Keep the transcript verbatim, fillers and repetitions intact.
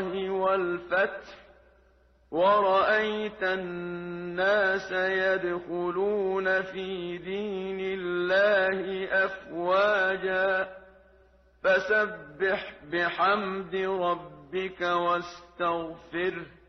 الله والفتح ورأيت الناس يدخلون في دين الله أفواجا فسبح بحمد ربك واستغفره